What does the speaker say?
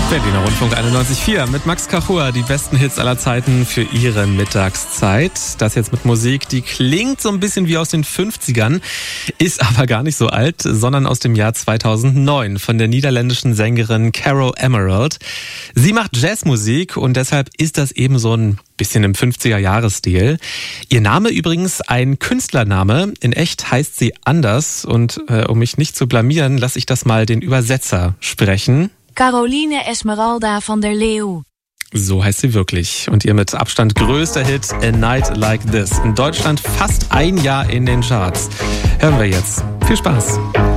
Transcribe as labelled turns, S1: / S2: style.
S1: Berliner Rundfunk 91.4 mit Max Kachua, die besten Hits aller Zeiten für Ihre Mittagszeit. Das jetzt mit Musik, die klingt so ein bisschen wie aus den 50ern, ist aber gar nicht so alt, sondern aus dem Jahr 2009 von der niederländischen Sängerin Caro Emerald. Sie macht Jazzmusik und deshalb ist das eben so ein bisschen im 50er-Jahres-Stil. Ihr Name übrigens ein Künstlername. In echt heißt sie anders und um mich nicht zu blamieren, lasse ich das mal den Übersetzer sprechen.
S2: Caroline Esmeralda van der Leeuw.
S1: So heißt sie wirklich. Und ihr mit Abstand größter Hit A Night Like This. In Deutschland fast ein Jahr in den Charts. Hören wir jetzt. Viel Spaß.